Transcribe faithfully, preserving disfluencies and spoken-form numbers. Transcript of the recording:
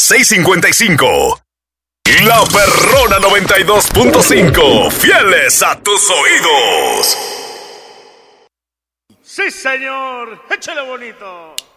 seis cinco cinco. La Perrona noventa y dos punto cinco, fieles a tus oídos. Sí, señor, échale bonito.